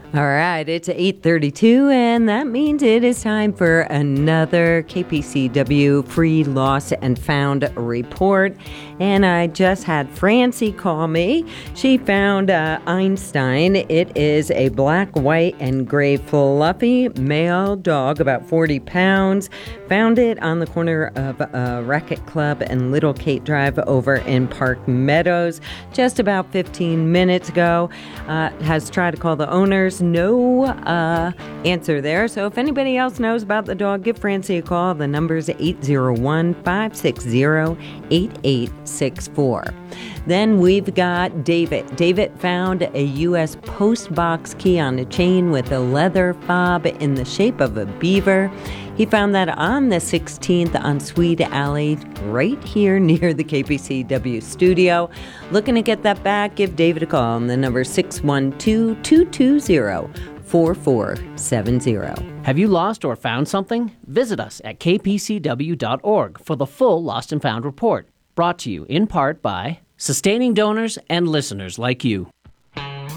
All right, it's 8:32, and that means it is time for another KPCW Free Lost and Found report. And I just had Francie call me. She found Einstein. It is a black, white, and gray fluffy male dog, about 40 pounds. Found it on the corner of Racket Club and Little Kate Drive over in Park Meadows just about 15 minutes ago. Has tried to call the owners. No answer there. So if anybody else knows about the dog, give Francie a call. The number is 801-560-8864. Then we've got David. David found a U.S. post box key on a chain with a leather fob in the shape of a beaver. He found that on the 16th on Swede Alley, right here near the KPCW studio. Looking to get that back, give David a call on the number 612-220-4470. Have you lost or found something? Visit us at kpcw.org for the full Lost and Found report. Brought to you in part by sustaining donors and listeners like you.